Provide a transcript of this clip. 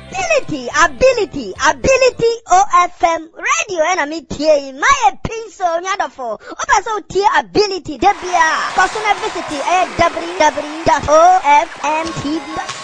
ability OFM radio enemy tie my pinso nyadofo oba so tie ability debia personal visit www.ofmtv.com